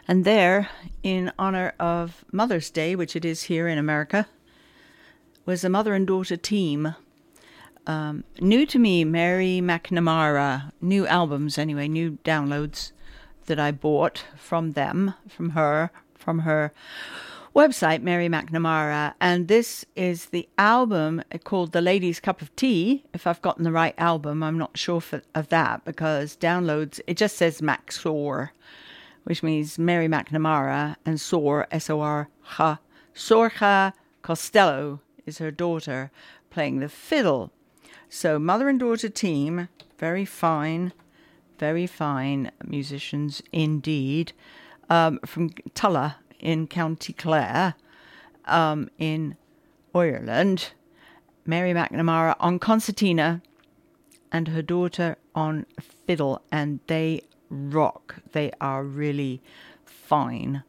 And there, in honor of Mother's Day, which it is here in America, was a mother and daughter team. New to me, Mary McNamara, new albums anyway, new downloads that I bought from them, from her website, Mary McNamara. And this is the album called The Lady's Cup of Tea. If I've gotten the right album, I'm not sure of that, because downloads, it just says Mac Soar, which means Mary McNamara, and Soar, S-O-R-H. Sorcha Costello is her daughter playing the fiddle. So mother and daughter team, very fine musicians indeed, from Tulla in County Clare, in Ireland. Mary McNamara on concertina and her daughter on fiddle, and they rock. They are really fine.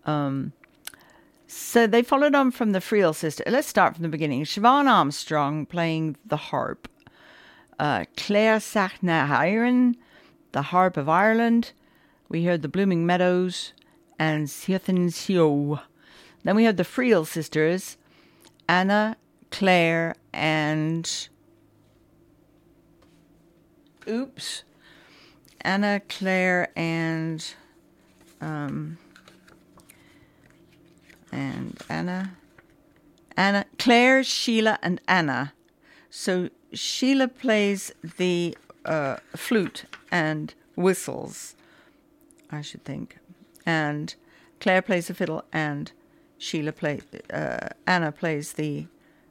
So they followed on from the Friel sister. Let's start from the beginning. Siobhan Armstrong playing the harp. Claire Sachna-Hiren, the harp of Ireland. We heard the Blooming Meadows and Siothan Sio. Then we heard the Friel sisters, Anna, Claire, and... Anna, Claire, and Anna, Claire, Sheila, and Anna. So Sheila plays the flute and whistles, I should think, and Claire plays the fiddle, and Anna plays the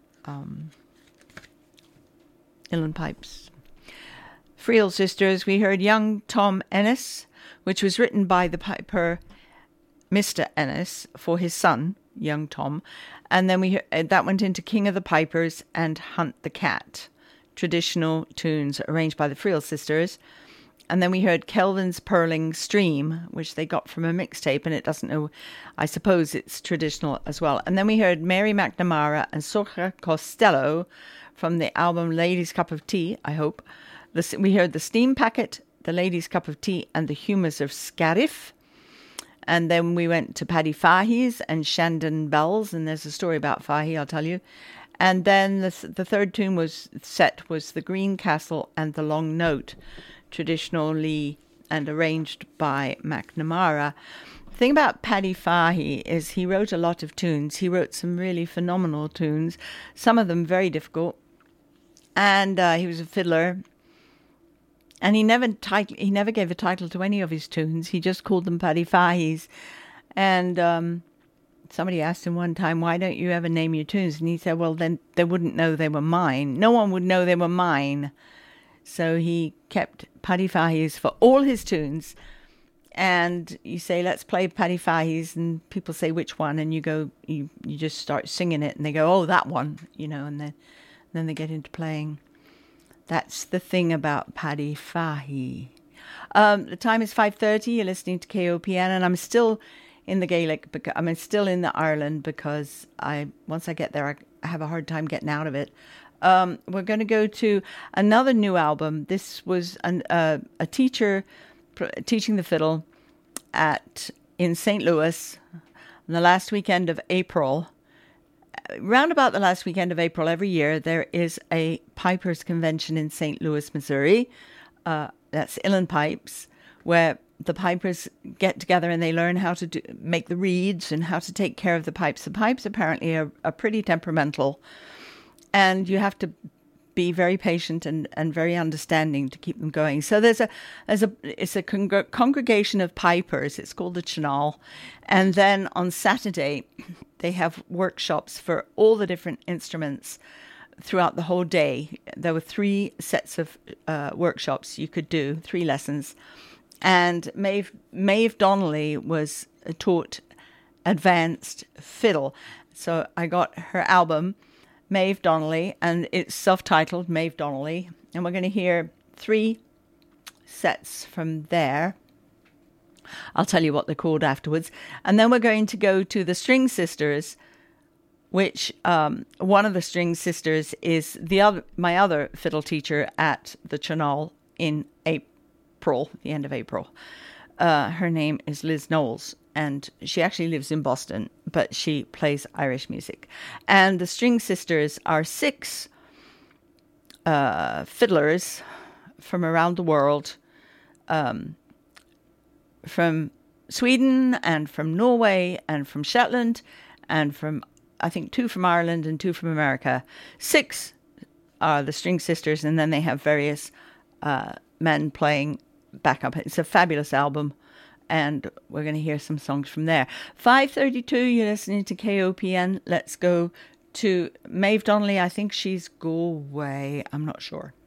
uilleann pipes. Friel sisters, we heard Young Tom Ennis, which was written by the piper Mr. Ennis for his son, Young Tom. And then that went into King of the Pipers and Hunt the Cat, traditional tunes arranged by the Friel sisters. And then we heard Kelvin's Purling Stream, which they got from a mixtape, and it doesn't know, I suppose it's traditional as well. And then we heard Mary McNamara and Sorcha Costello from the album Lady's Cup of Tea, I hope. We heard the Steam Packet, the Lady's Cup of Tea, and the Humours of Scariff. And then we went to Paddy Fahey's and Shandon Bells, and there's a story about Fahey, I'll tell you. And then the third tune was the Green Castle and the Long Note, traditionally and arranged by McNamara. The thing about Paddy Fahey is he wrote a lot of tunes. He wrote some really phenomenal tunes, some of them very difficult. And he was a fiddler. And he never gave a title to any of his tunes. He just called them Paddy Fahey's. And somebody asked him one time, why don't you ever name your tunes? And he said, well, then they wouldn't know they were mine. No one would know they were mine. So he kept Paddy Fahey's for all his tunes. And you say, let's play Paddy Fahey's, and people say which one, and you just start singing it, and they go, oh, that one, and then they get into playing. That's the thing about Paddy Fahey. The time is 5:30. You're listening to KOPN, and I'm still in the Gaelic. I'm still in the Ireland because once I get there, I have a hard time getting out of it. We're going to go to another new album. This was a teacher teaching the fiddle in St. Louis on the last weekend of April. Round about the last weekend of April every year, there is a Pipers Convention in St. Louis, Missouri. That's uilleann pipes, where the pipers get together and they learn how to make the reeds and how to take care of the pipes. The pipes apparently are pretty temperamental, and you have to be very patient and very understanding to keep them going. So it's a congregation of pipers. It's called the Chanal. And then on Saturday, they have workshops for all the different instruments throughout the whole day. There were 3 sets of workshops you could do, 3 lessons. And Maeve Donnelly was taught advanced fiddle. So I got her album, Maeve Donnelly, and it's self-titled Maeve Donnelly. And we're going to hear 3 sets from there. I'll tell you what they're called afterwards. And then we're going to go to the String Sisters, which one of the String Sisters is my other fiddle teacher at the Chanal in April, the end of April. Her name is Liz Knowles, and she actually lives in Boston, but she plays Irish music. And the String Sisters are 6 fiddlers from around the world, from Sweden and from Norway and from Shetland and from, I think, 2 from Ireland and 2 from America. 6 are the String Sisters, and then they have various men playing backup. It's a fabulous album, and we're going to hear some songs from there. 5:32, you're listening to KOPN. Let's go to Maeve Donnelly. I think she's Galway. I'm not sure.